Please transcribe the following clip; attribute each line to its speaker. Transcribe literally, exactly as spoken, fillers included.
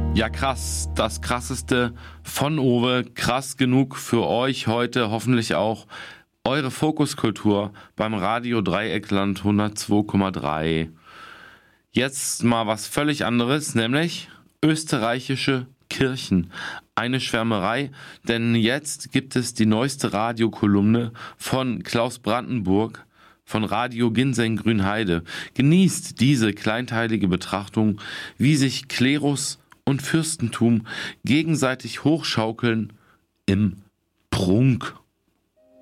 Speaker 1: Ja, krass. Das Krasseste von Owe. Krass genug für euch heute. Hoffentlich auch eure Fokuskultur beim Radio Dreieckland hundertzwei Komma drei. Jetzt mal was völlig anderes, nämlich österreichische Kirchen. Eine Schwärmerei, denn jetzt gibt es die neueste Radiokolumne von Klaus Brandenburg von Radio Ginseng Grünheide. Genießt diese kleinteilige Betrachtung, wie sich Klerus und Fürstentum gegenseitig hochschaukeln im Prunk.